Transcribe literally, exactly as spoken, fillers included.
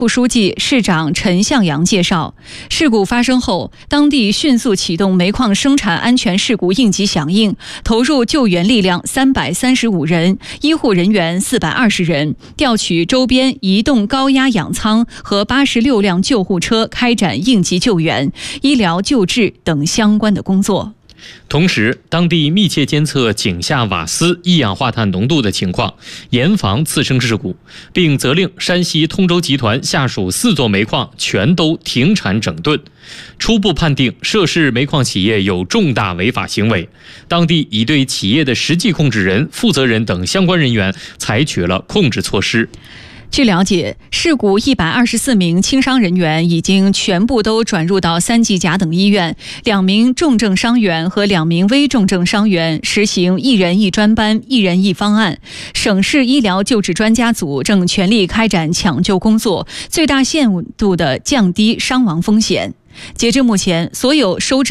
副书记、市长陈向阳介绍，事故发生后，当地迅速启动煤矿生产安全事故应急响应，投入救援力量三百三十五人，医护人员四百二十人，调取周边移动高压氧舱和八十六辆救护车开展应急救援、医疗救治等相关的工作。 同时，当地密切监测井下瓦斯一氧化碳浓度的情况，严防次生事故，并责令山西通州集团下属四座煤矿全都停产整顿。初步判定涉事煤矿企业有重大违法行为，当地已对企业的实际控制人、负责人等相关人员采取了控制措施。 据了解，事故一百二十四名轻伤人员已经全部都转入到三级甲等医院，两名重症伤员和两名微重症伤员实行一人一专班、一人一方案。省市医疗救治专家组正全力开展抢救工作，最大限度地降低伤亡风险。截至目前，所有收治